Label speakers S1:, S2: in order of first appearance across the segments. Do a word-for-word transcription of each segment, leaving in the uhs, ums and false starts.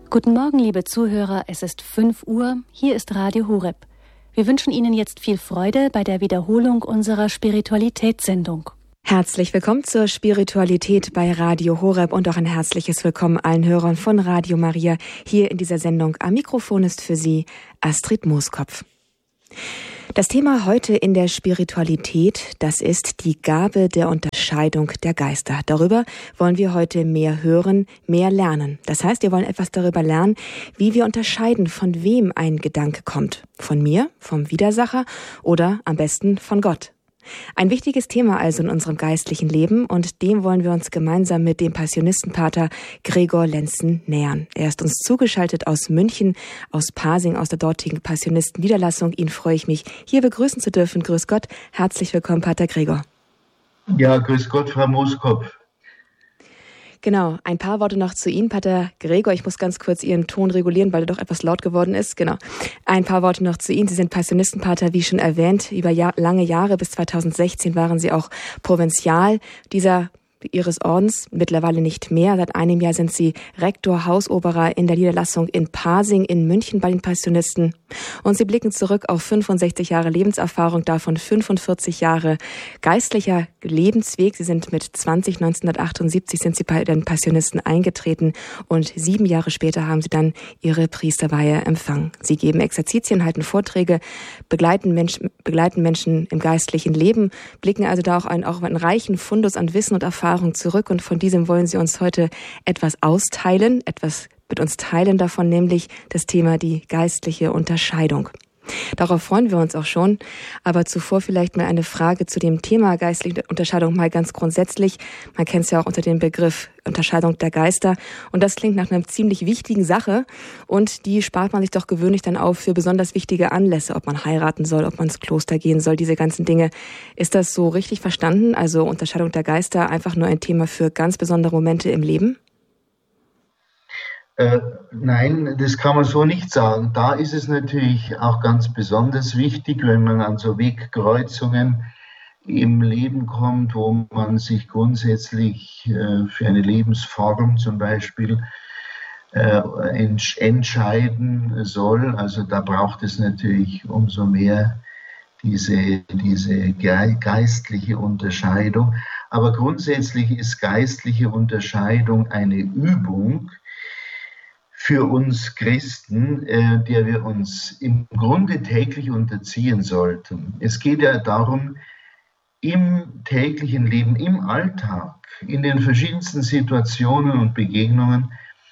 S1: Guten Morgen, liebe Zuhörer, es ist fünf Uhr, hier ist Radio Horeb. Wir wünschen Ihnen jetzt viel Freude bei der Wiederholung unserer Spiritualitätssendung.
S2: Herzlich willkommen zur Spiritualität bei Radio Horeb und auch ein herzliches Willkommen allen Hörern von Radio Maria hier in dieser Sendung. Am Mikrofon ist für Sie Astrid Mooskopf. Das Thema heute in der Spiritualität, das ist die Gabe der Unterscheidung der Geister. Darüber wollen wir heute mehr hören, mehr lernen. Das heißt, wir wollen etwas darüber lernen, wie wir unterscheiden, von wem ein Gedanke kommt. Von mir, vom Widersacher oder am besten von Gott. Ein wichtiges Thema also in unserem geistlichen Leben und dem wollen wir uns gemeinsam mit dem Passionistenpater Gregor Lenzen nähern. Er ist uns zugeschaltet aus München, aus Pasing, aus der dortigen Passionistenniederlassung. Ihn freue ich mich, hier begrüßen zu dürfen. Grüß Gott, herzlich willkommen, Pater Gregor.
S3: Ja, grüß Gott, Frau Mooskopf.
S2: Genau, ein paar Worte noch zu Ihnen, Pater Gregor. Ich muss ganz kurz Ihren Ton regulieren, weil er doch etwas laut geworden ist. Genau. Ein paar Worte noch zu Ihnen. Sie sind Passionistenpater, wie schon erwähnt. Über Jahr, lange Jahre, bis zweitausendsechzehn waren Sie auch Provinzial dieser Ihres Ordens, mittlerweile nicht mehr. Seit einem Jahr sind Sie Rektor, Hausoberer in der Niederlassung in Pasing in München bei den Passionisten. Und Sie blicken zurück auf fünfundsechzig Jahre Lebenserfahrung, davon fünfundvierzig Jahre geistlicher Lebensweg. Sie sind mit zwanzig, neunzehnhundertachtundsiebzig sind Sie bei den Passionisten eingetreten und sieben Jahre später haben Sie dann Ihre Priesterweihe empfangen. Sie geben Exerzitien, halten Vorträge, begleiten Menschen, begleiten Menschen im geistlichen Leben, blicken also da auch einen, auch einen reichen Fundus an Wissen und Erfahrung zurück und von diesem wollen Sie uns heute etwas austeilen, etwas mit uns teilen davon, nämlich das Thema die geistliche Unterscheidung. Darauf freuen wir uns auch schon, aber zuvor vielleicht mal eine Frage zu dem Thema geistliche Unterscheidung mal ganz grundsätzlich. Man kennt es ja auch unter dem Begriff Unterscheidung der Geister und das klingt nach einer ziemlich wichtigen Sache und die spart man sich doch gewöhnlich dann auf für besonders wichtige Anlässe, ob man heiraten soll, ob man ins Kloster gehen soll, diese ganzen Dinge. Ist das so richtig verstanden? Also Unterscheidung der Geister einfach nur ein Thema für ganz besondere Momente im Leben?
S3: Äh, nein, das kann man so nicht sagen. Da ist es natürlich auch ganz besonders wichtig, wenn man an so Wegkreuzungen im Leben kommt, wo man sich grundsätzlich äh, für eine Lebensform zum Beispiel äh, entsch- entscheiden soll. Also da braucht es natürlich umso mehr diese, diese ge- geistliche Unterscheidung. Aber grundsätzlich ist geistliche Unterscheidung eine Übung, für uns Christen, äh, der wir uns im Grunde täglich unterziehen sollten. Es geht ja darum, im täglichen Leben, im Alltag, in den verschiedensten Situationen und Begegnungen,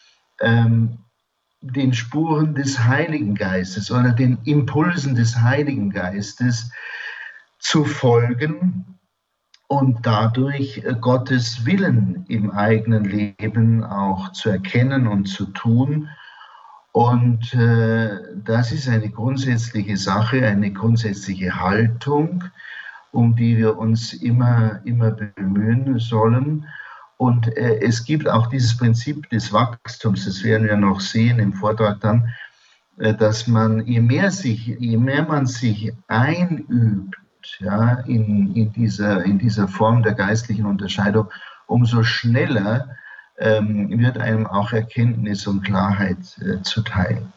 S3: ähm, den Spuren des Heiligen Geistes oder den Impulsen des Heiligen Geistes zu folgen und dadurch Gottes Willen im eigenen Leben auch zu erkennen und zu tun. Und äh, das ist eine grundsätzliche Sache, eine grundsätzliche Haltung, um die wir uns immer, immer bemühen sollen. Und äh, es gibt auch dieses Prinzip des Wachstums, das werden wir noch sehen im Vortrag dann, äh, dass man, je mehr, sich, je mehr man sich einübt, ja, in, in, dieser, in dieser Form der geistlichen Unterscheidung, umso schneller ähm, wird einem auch Erkenntnis und Klarheit äh, zuteil.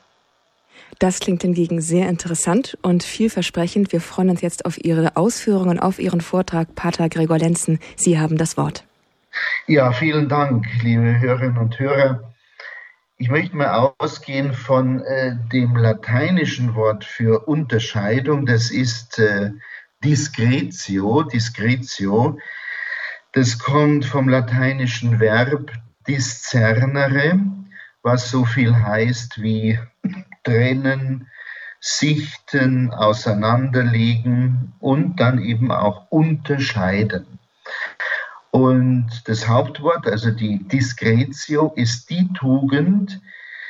S2: Das klingt hingegen sehr interessant und vielversprechend. Wir freuen uns jetzt auf Ihre Ausführungen, auf Ihren Vortrag. Pater Gregor Lenzen, Sie haben das Wort.
S3: Ja, vielen Dank, liebe Hörerinnen und Hörer. Ich möchte mal ausgehen von äh, dem lateinischen Wort für Unterscheidung. Das ist äh, Discretio, discretio, das kommt vom lateinischen Verb discernere, was so viel heißt wie trennen, sichten, auseinanderlegen und dann eben auch unterscheiden. Und das Hauptwort, also die Discretio, ist die Tugend,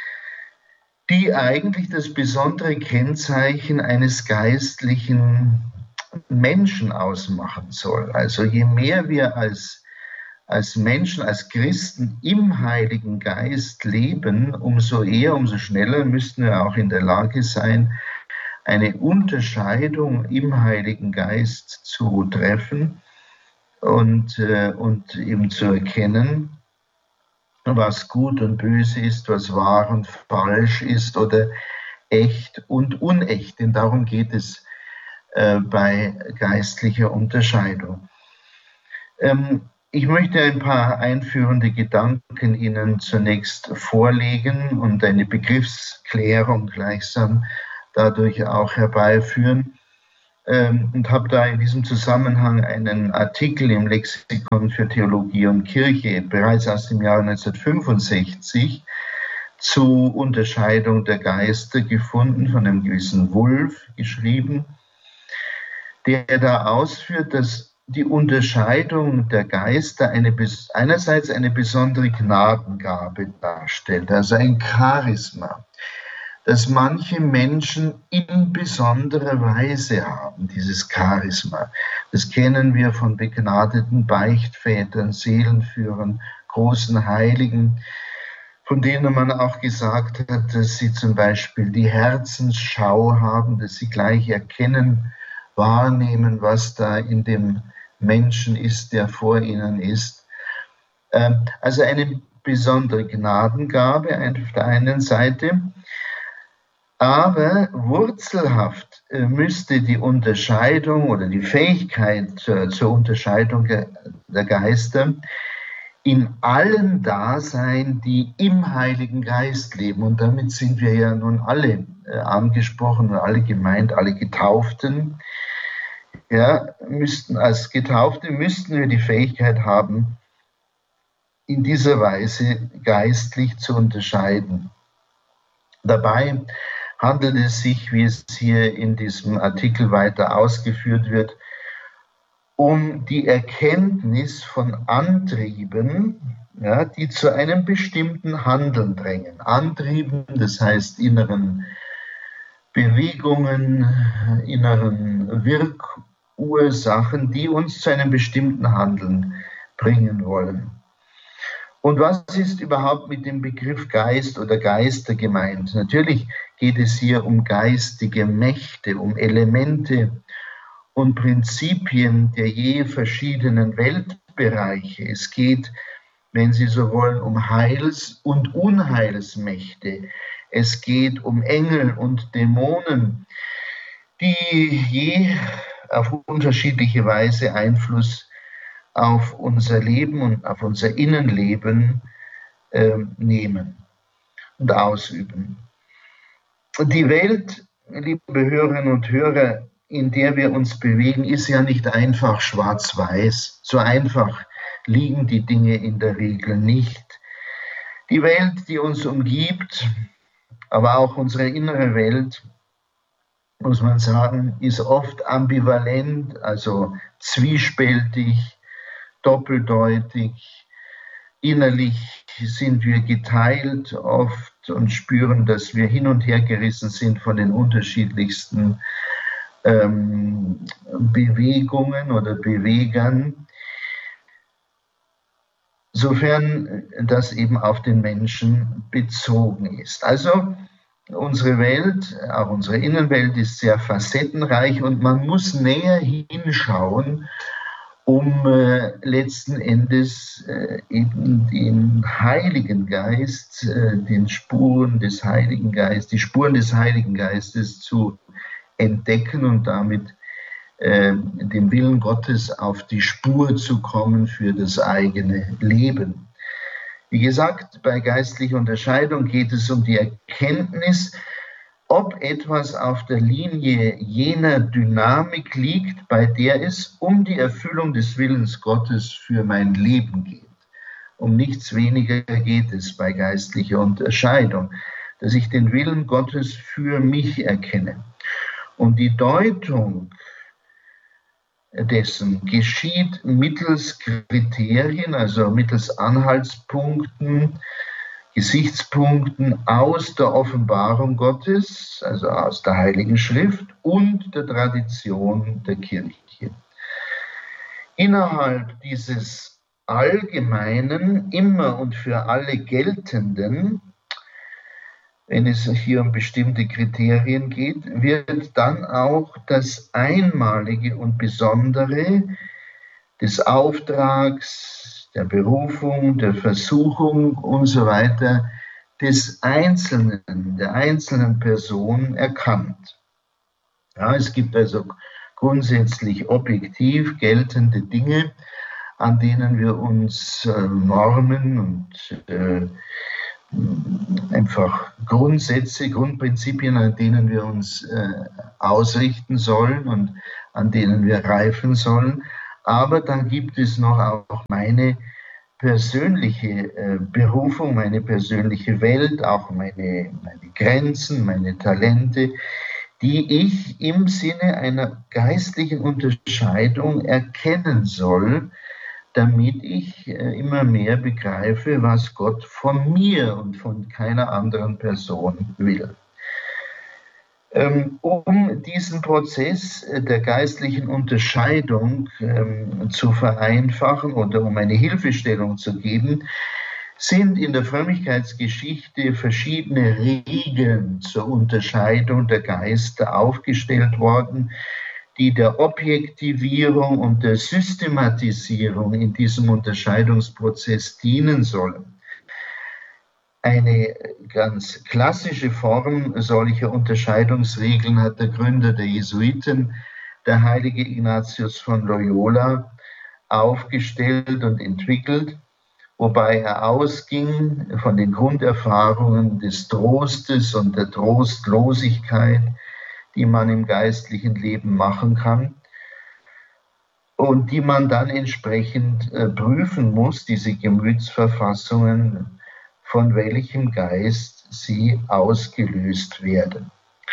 S3: die eigentlich das besondere Kennzeichen eines geistlichen Menschen ausmachen soll. Also je mehr wir als, als Menschen, als Christen im Heiligen Geist leben, umso eher, umso schneller müssten wir auch in der Lage sein, eine Unterscheidung im Heiligen Geist zu treffen und, äh, und eben zu erkennen, was gut und böse ist, was wahr und falsch ist oder echt und unecht. Denn darum geht es äh, bei geistlicher Unterscheidung. Ähm, ich möchte ein paar einführende Gedanken Ihnen zunächst vorlegen und eine Begriffsklärung gleichsam dadurch auch herbeiführen. Ähm, und habe da in diesem Zusammenhang einen Artikel im Lexikon für Theologie und Kirche bereits aus dem Jahre neunzehnhundertfünfundsechzig zu Unterscheidung der Geister gefunden, von einem gewissen Wulff geschrieben, der da ausführt, dass die Unterscheidung der Geister eine, einerseits eine besondere Gnadengabe darstellt, also ein Charisma, dass manche Menschen in besonderer Weise haben, dieses Charisma. Das kennen wir von begnadeten Beichtvätern, Seelenführern, großen Heiligen, von denen man auch gesagt hat, dass sie zum Beispiel die Herzensschau haben, dass sie gleich erkennen, wahrnehmen, was da in dem Menschen ist, der vor ihnen ist. Also eine besondere Gnadengabe auf der einen Seite. Aber wurzelhaft äh, müsste die Unterscheidung oder die Fähigkeit zur, zur Unterscheidung der Geister in allen da sein, die im Heiligen Geist leben. Und damit sind wir ja nun alle äh, angesprochen, alle gemeint, alle Getauften. Ja, müssten, als Getaufte müssten wir die Fähigkeit haben, in dieser Weise geistlich zu unterscheiden. Dabei handelt es sich, wie es hier in diesem Artikel weiter ausgeführt wird, um die Erkenntnis von Antrieben, ja, die zu einem bestimmten Handeln drängen. Antrieben, das heißt inneren Bewegungen, inneren Wirkursachen, die uns zu einem bestimmten Handeln bringen wollen. Und was ist überhaupt mit dem Begriff Geist oder Geister gemeint? Natürlich geht es hier um geistige Mächte, um Elemente und Prinzipien der je verschiedenen Weltbereiche. Es geht, wenn Sie so wollen, um Heils- und Unheilsmächte. Es geht um Engel und Dämonen, die je auf unterschiedliche Weise Einfluss auf unser Leben und auf unser Innenleben äh, nehmen und ausüben. Die Welt, liebe Hörerinnen und Hörer, in der wir uns bewegen, ist ja nicht einfach schwarz-weiß. So einfach liegen die Dinge in der Regel nicht. Die Welt, die uns umgibt, aber auch unsere innere Welt, muss man sagen, ist oft ambivalent, also zwiespältig, doppeldeutig. Innerlich sind wir geteilt oft und spüren, dass wir hin und her gerissen sind von den unterschiedlichsten ähm, Bewegungen oder Bewegern, sofern das eben auf den Menschen bezogen ist. Also unsere Welt, auch unsere Innenwelt ist sehr facettenreich und man muss näher hinschauen, um äh, letzten Endes äh, eben den Heiligen Geist, äh, den Spuren des Heiligen Geistes, die Spuren des Heiligen Geistes zu entdecken und damit äh, dem Willen Gottes auf die Spur zu kommen für das eigene Leben. Wie gesagt, bei geistlicher Unterscheidung geht es um die Erkenntnis, ob etwas auf der Linie jener Dynamik liegt, bei der es um die Erfüllung des Willens Gottes für mein Leben geht. Um nichts weniger geht es bei geistlicher Unterscheidung, dass ich den Willen Gottes für mich erkenne. Und die Deutung dessen geschieht mittels Kriterien, also mittels Anhaltspunkten, Gesichtspunkten aus der Offenbarung Gottes, also aus der Heiligen Schrift und der Tradition der Kirche. Innerhalb dieses allgemeinen, immer und für alle geltenden, wenn es hier um bestimmte Kriterien geht, wird dann auch das Einmalige und Besondere des Auftrags, der Berufung, der Versuchung und so weiter des Einzelnen, der einzelnen Person erkannt. Ja, es gibt also grundsätzlich objektiv geltende Dinge, an denen wir uns äh, Normen und äh, einfach Grundsätze, Grundprinzipien, an denen wir uns äh, ausrichten sollen und an denen wir reifen sollen. Aber dann gibt es noch auch meine persönliche äh, Berufung, meine persönliche Welt, auch meine, meine Grenzen, meine Talente, die ich im Sinne einer geistlichen Unterscheidung erkennen soll, damit ich äh, immer mehr begreife, was Gott von mir und von keiner anderen Person will. Ähm, um diesen Prozess der geistlichen Unterscheidung ähm, zu vereinfachen oder um eine Hilfestellung zu geben, sind in der Frömmigkeitsgeschichte verschiedene Regeln zur Unterscheidung der Geister aufgestellt worden, die der Objektivierung und der Systematisierung in diesem Unterscheidungsprozess dienen sollen. Eine ganz klassische Form solcher Unterscheidungsregeln hat der Gründer der Jesuiten, der heilige Ignatius von Loyola, aufgestellt und entwickelt, wobei er ausging von den Grunderfahrungen des Trostes und der Trostlosigkeit, die man im geistlichen Leben machen kann und die man dann entsprechend äh, prüfen muss, diese Gemütsverfassungen, von welchem Geist sie ausgelöst werden.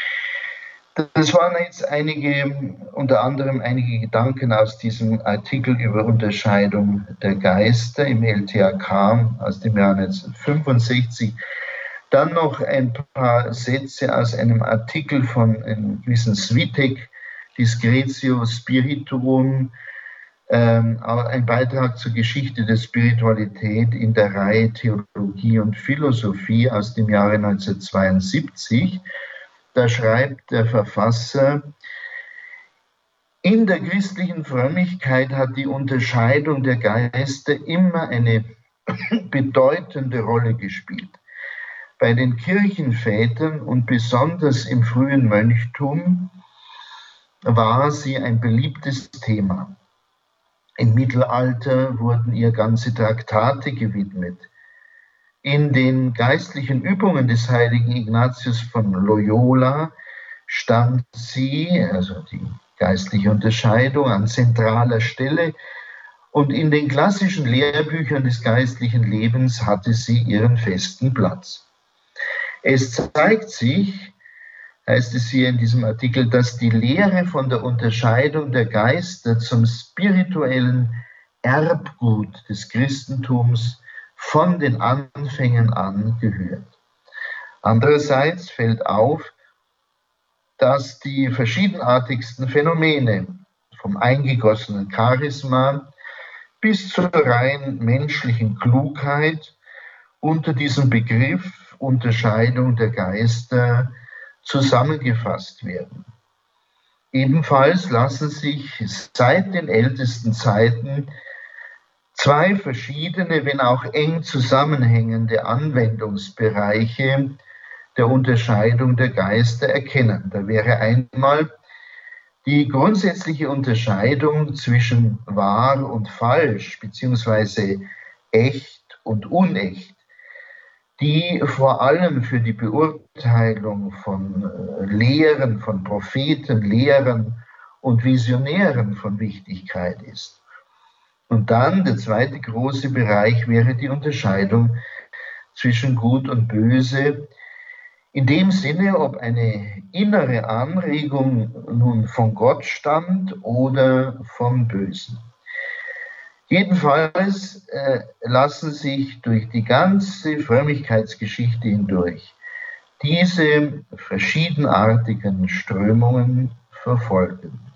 S3: Das waren jetzt einige, unter anderem einige Gedanken aus diesem Artikel über Unterscheidung der Geister im L T A K aus dem Jahr neunzehnhundertfünfundsechzig. Dann noch ein paar Sätze aus einem Artikel von einem gewissen Switek, Discretio Spirituum, ähm, ein Beitrag zur Geschichte der Spiritualität in der Reihe Theologie und Philosophie aus dem Jahre neunzehnhundertzweiundsiebzig. Da schreibt der Verfasser: In der christlichen Frömmigkeit hat die Unterscheidung der Geister immer eine bedeutende Rolle gespielt. Bei den Kirchenvätern und besonders im frühen Mönchtum war sie ein beliebtes Thema. Im Mittelalter wurden ihr ganze Traktate gewidmet. In den geistlichen Übungen des heiligen Ignatius von Loyola stand sie, also die geistliche Unterscheidung, an zentraler Stelle, und in den klassischen Lehrbüchern des geistlichen Lebens hatte sie ihren festen Platz. Es zeigt sich, heißt es hier in diesem Artikel, dass die Lehre von der Unterscheidung der Geister zum spirituellen Erbgut des Christentums von den Anfängen an gehört. Andererseits fällt auf, dass die verschiedenartigsten Phänomene, vom eingegossenen Charisma bis zur rein menschlichen Klugheit, unter diesem Begriff Unterscheidung der Geister zusammengefasst werden. Ebenfalls lassen sich seit den ältesten Zeiten zwei verschiedene, wenn auch eng zusammenhängende Anwendungsbereiche der Unterscheidung der Geister erkennen. Da wäre einmal die grundsätzliche Unterscheidung zwischen wahr und falsch, beziehungsweise echt und unecht, die vor allem für die Beurteilung von Lehren, von Propheten, Lehrern und Visionären von Wichtigkeit ist. Und dann der zweite große Bereich wäre die Unterscheidung zwischen Gut und Böse, in dem Sinne, ob eine innere Anregung nun von Gott stammt oder vom Bösen. Jedenfalls äh, lassen sich durch die ganze Frömmigkeitsgeschichte hindurch diese verschiedenartigen Strömungen verfolgen.